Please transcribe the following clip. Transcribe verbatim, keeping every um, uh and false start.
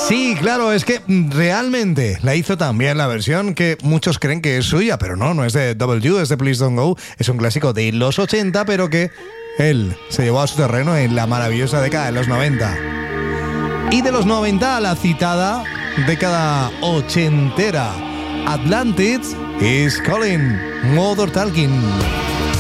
Sí, claro, es que realmente la hizo también la versión que muchos creen que es suya, pero no, no es de W, es de Please Don't Go, es un clásico de los ochenta, pero que él se llevó a su terreno en la maravillosa década de los noventa. Y de los noventa a la citada década ochentera, Atlantis is Calling, Modern Talking.